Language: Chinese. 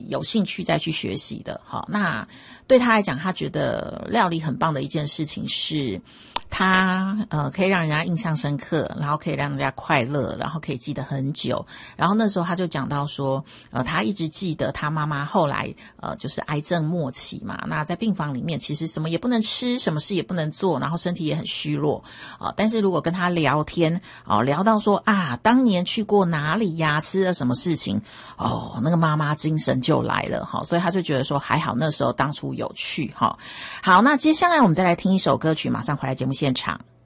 有兴趣再去学习的。好，那对他来讲，他觉得料理很棒的一件事情是他可以让人家印象深刻，然后可以让人家快乐，然后可以记得很久。然后那时候他就讲到说他一直记得他妈妈后来就是癌症末期嘛，那在病房里面其实什么也不能吃，什么事也不能做，然后身体也很虚弱但是如果跟他聊天聊到说当年去过哪里呀，吃了什么事情那个妈妈精神就来了所以他就觉得说还好那时候当初有去好，那接下来我们再来听一首歌曲，马上回来节目现场。